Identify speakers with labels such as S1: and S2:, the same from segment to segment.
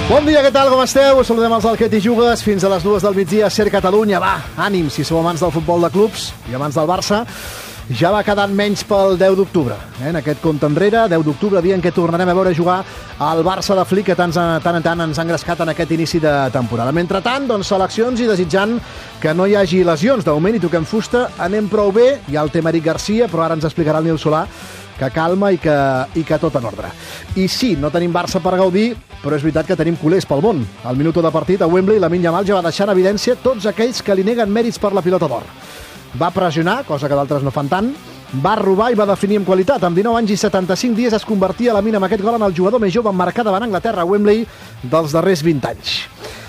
S1: Bon dia, què tal, com esteu? Us saludem els del Que t'hi jugues fins a les 2 del migdia a Ser Catalunya. Va, ànim, si sou amants del futbol de clubs i amants del Barça. Ja va quedant menys pel 10 d'octubre. En aquest compte enrere, 10 d'octubre, dia en què tornarem a veure jugar al Barça de Flick, que tant en tant ens ha engrescat en aquest inici de temporada. Mentrestant, doncs, seleccions i desitjant que no hi hagi lesions. De moment, i toquem fusta, anem prou bé. Hi ha el tema Eric Garcia, però ara ens explicarà el Nil Solà que calma i que tot en ordre. I sí, no tenim Barça per gaudir, però és veritat que tenim culers pel món. Al minut de partit, a Wembley, Lamine Yamal ja va deixar en evidència tots aquells que li neguen mèrits per la pilota d'or. Va pressionar, cosa que d'altres no fan tant, va robar i va definir amb qualitat. Amb 19 anys i 75 dies es convertia Lamine amb aquest gol en el jugador més jove en marcar davant Anglaterra a Wembley dels darrers 20 anys.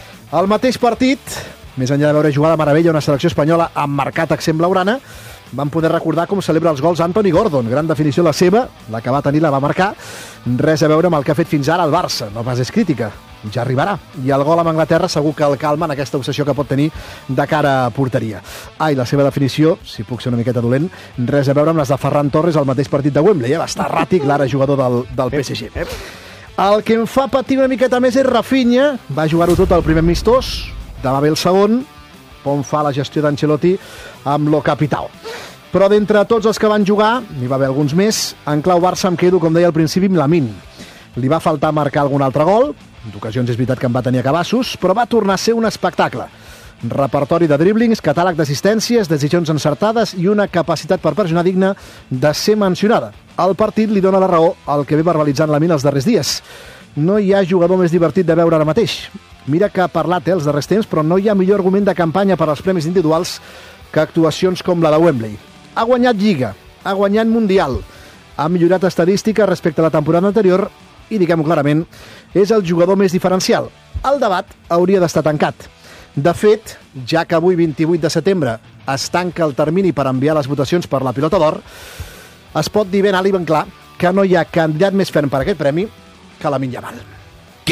S1: Al mateix partit, més enllà de veure jugar de meravella una selecció espanyola amb marcat accent blaugrana, vam poder recordar com celebra els gols Anthony Gordon. Gran definició la seva, la que va tenir la va marcar. Res a veure amb el que ha fet fins ara el Barça. No pas és crítica, ja arribarà. I el gol amb Anglaterra segur que el calma en aquesta obsessió que pot tenir de cara a porteria. I la seva definició, si puc ser una miqueta dolent, res a veure amb les de Ferran Torres al mateix partit de Wembley. Va estar erràtic, l'ara jugador del PSG. El que em fa patir una miqueta més és Rafinha. Va jugar-ho tot al primer amistós, demà ve el segon, on fa la gestió d'Ancelotti amb lo Capitao. Però d'entre tots els que van jugar, n'hi va haver alguns més, en clau Barça em quedo, com deia al principi, amb Lamine. Li va faltar marcar algun altre gol, d'ocasions és veritat que en va tenir a cabassos, però va tornar a ser un espectacle. Repertori de driblings, catàleg d'assistències, decisions encertades i una capacitat per pressionar digna de ser mencionada. El partit li dona la raó al que ve verbalitzant Lamine els darrers dies. No hi ha jugador més divertit de veure ara mateix. Mira que ha parlat els darrers temps, però no hi ha millor argument de campanya per als premis individuals que actuacions com la de Wembley. Ha guanyat Lliga, ha guanyat Mundial, ha millorat estadística respecte a la temporada anterior i, diguem-ho clarament, és el jugador més diferencial. El debat hauria d'estar tancat. De fet, ja que avui, 28 de setembre, es tanca el termini per enviar les votacions per la pilota d'or, es pot dir ben alt i ben clar que no hi ha candidat més ferm per aquest premi que Lamine Yamal.